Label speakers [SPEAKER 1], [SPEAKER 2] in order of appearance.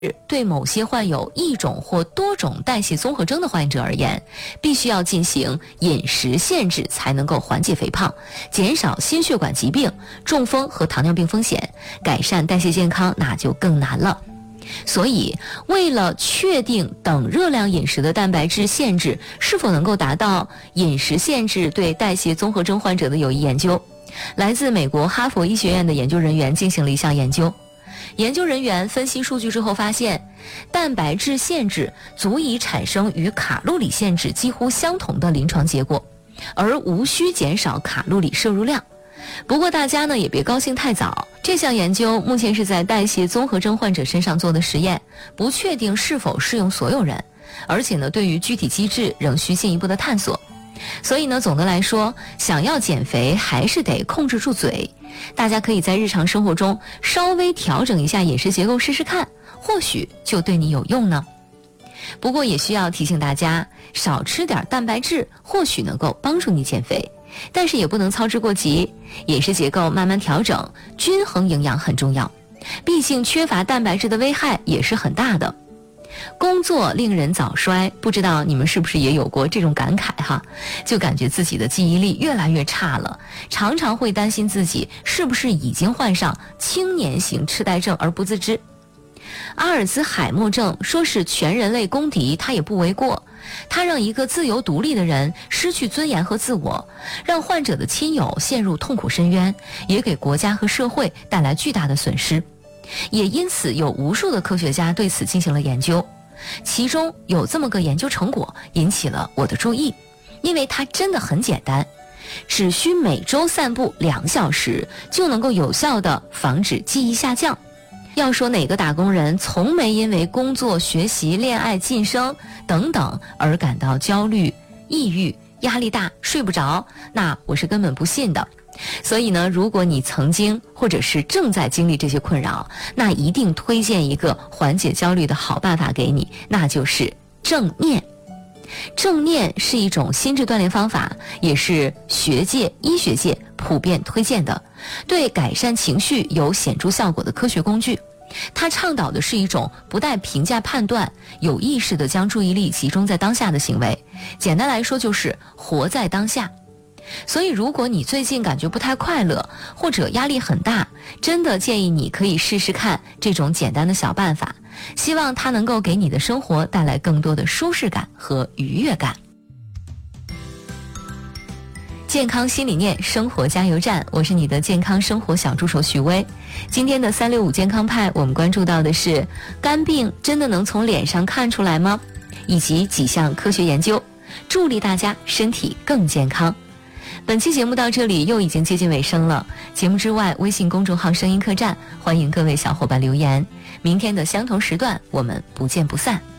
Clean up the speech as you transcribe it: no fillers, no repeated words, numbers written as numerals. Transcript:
[SPEAKER 1] 对某些患有一种或多种代谢综合征的患者而言，必须要进行饮食限制才能够缓解肥胖，减少心血管疾病、中风和糖尿病风险，改善代谢健康那就更难了。所以，为了确定等热量饮食的蛋白质限制是否能够达到饮食限制对代谢综合征患者的有益研究，来自美国哈佛医学院的研究人员进行了一项研究。研究人员分析数据之后发现，蛋白质限制足以产生与卡路里限制几乎相同的临床结果，而无需减少卡路里摄入量。不过大家呢也别高兴太早，这项研究目前是在代谢综合征患者身上做的实验，不确定是否适用所有人，而且呢对于具体机制仍需进一步的探索。所以呢总的来说，想要减肥还是得控制住嘴，大家可以在日常生活中稍微调整一下饮食结构试试看，或许就对你有用呢。不过也需要提醒大家，少吃点蛋白质或许能够帮助你减肥，但是也不能操之过急，饮食结构慢慢调整，均衡营养很重要，毕竟缺乏蛋白质的危害也是很大的。工作令人早衰，不知道你们是不是也有过这种感慨哈？就感觉自己的记忆力越来越差了，常常会担心自己是不是已经患上青年型痴呆症而不自知。阿尔兹海默症说是全人类公敌，它也不为过。它让一个自由独立的人失去尊严和自我，让患者的亲友陷入痛苦深渊，也给国家和社会带来巨大的损失。也因此有无数的科学家对此进行了研究，其中有这么个研究成果引起了我的注意，因为它真的很简单，只需每周散步2小时就能够有效地防止记忆下降。要说哪个打工人从没因为工作、学习、恋爱、晋升等等而感到焦虑、抑郁、压力大、睡不着，那我是根本不信的。所以呢，如果你曾经或者是正在经历这些困扰，那一定推荐一个缓解焦虑的好办法给你，那就是正念。正念是一种心智锻炼方法，也是学界、医学界普遍推荐的，对改善情绪有显著效果的科学工具。它倡导的是一种不带评价判断、有意识地将注意力集中在当下的行为，简单来说就是活在当下。所以如果你最近感觉不太快乐，或者压力很大，真的建议你可以试试看这种简单的小办法，希望它能够给你的生活带来更多的舒适感和愉悦感。健康新理念，生活加油站，我是你的健康生活小助手许巍。今天的365健康派，我们关注到的是肝病真的能从脸上看出来吗？以及几项科学研究，助力大家身体更健康。本期节目到这里又已经接近尾声了，节目之外，微信公众号声音客栈，欢迎各位小伙伴留言。明天的相同时段，我们不见不散。